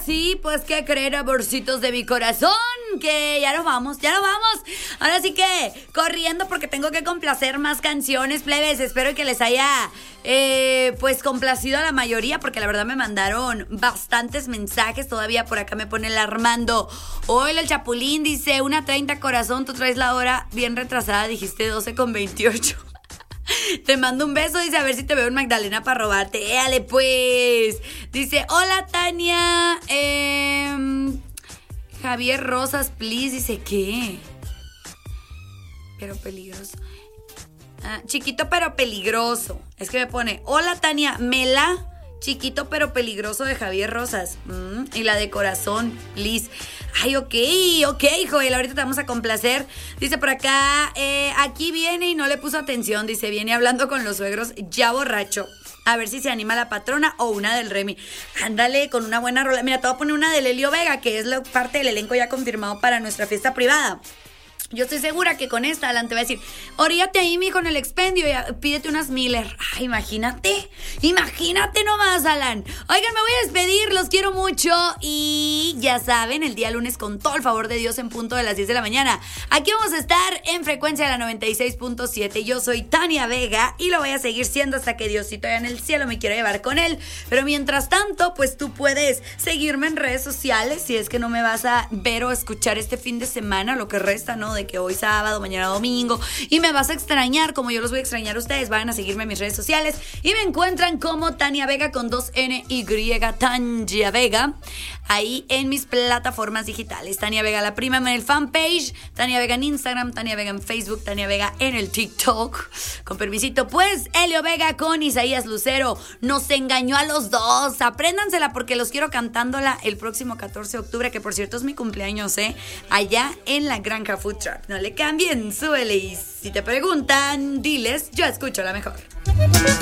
sí, pues, ¿qué creen, amorcitos de mi corazón? Que ya nos vamos. Ahora sí que corriendo porque tengo que complacer más canciones, plebes. Espero que les haya, pues, complacido a la mayoría, porque la verdad me mandaron bastantes mensajes. Todavía por acá me pone el Armando. Hola, el Chapulín dice, 1:30 corazón, tú traes la hora bien retrasada, dijiste 12:28. Te mando un beso, dice, a ver si te veo en Magdalena para robarte. Dale, pues. Dice, hola, Tania. Javier Rosas, please. Dice, ¿qué? Pero peligroso. Chiquito pero peligroso. Es que me pone, hola, Tania, Mela. Chiquito pero peligroso de Javier Rosas. Y la de corazón, Liz. Ay, ok, Joel, ahorita te vamos a complacer. Dice por acá, aquí viene y no le puso atención. Dice, viene hablando con los suegros ya borracho. A ver si se anima la patrona o una del Remy. Ándale, con una buena rola. Mira, te voy a poner una de Lelio Vega, que es parte del elenco ya confirmado para nuestra fiesta privada. Yo estoy segura que con esta Alan te va a decir, oríate ahí, mijo, en el expendio, y pídete unas Miller. Ay, imagínate nomás, Alan. Oigan, me voy a despedir, los quiero mucho. Y ya saben, el día lunes, con todo el favor de Dios, en punto de las 10 de la mañana, aquí vamos a estar en frecuencia de la 96.7. Yo soy Tania Vega y lo voy a seguir siendo hasta que Diosito allá en el cielo me quiera llevar con él. Pero mientras tanto, pues tú puedes seguirme en redes sociales, si es que no me vas a ver o escuchar este fin de semana, lo que resta, ¿no? De que hoy sábado, mañana domingo, y me vas a extrañar como yo los voy a extrañar a ustedes. Vayan a seguirme en mis redes sociales y me encuentran como Tania Vega con 2NY, Tania Vega, ahí en mis plataformas digitales. Tania Vega la prima en el fanpage, Tania Vega en Instagram, Tania Vega en Facebook, Tania Vega en el TikTok. Con permisito, pues, Helio Vega con Isaías Lucero nos engañó a los dos. Apréndansela porque los quiero cantándola el próximo 14 de octubre, que por cierto es mi cumpleaños, allá en la Granja Food Truck. No le cambien, súbele, y si te preguntan, diles, yo escucho la mejor.